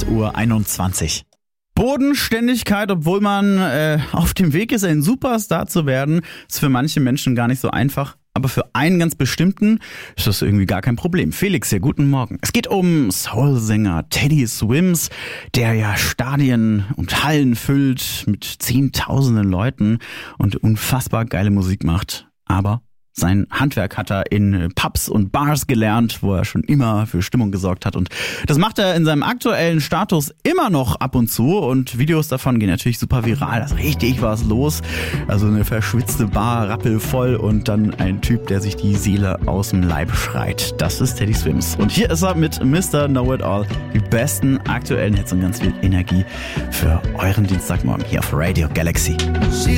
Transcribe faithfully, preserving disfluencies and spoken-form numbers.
Uhr einundzwanzig. Bodenständigkeit, obwohl man äh, auf dem Weg ist, ein Superstar zu werden, ist für manche Menschen gar nicht so einfach. Aber für einen ganz bestimmten ist das irgendwie gar kein Problem. Felix hier, guten Morgen. Es geht um Soul-Sänger Teddy Swims, der ja Stadien und Hallen füllt mit zehntausenden Leuten und unfassbar geile Musik macht. Aber sein Handwerk hat er in Pubs und Bars gelernt, wo er schon immer für Stimmung gesorgt hat. Und das macht er in seinem aktuellen Status immer noch ab und zu. Und Videos davon gehen natürlich super viral. Da ist richtig was los. Also eine verschwitzte Bar, rappelvoll und dann ein Typ, der sich die Seele aus dem Leib schreit. Das ist Teddy Swims. Und hier ist er mit Mister Know It All. Die besten aktuellen Hits und ganz viel Energie für euren Dienstagmorgen hier auf Radio Galaxy.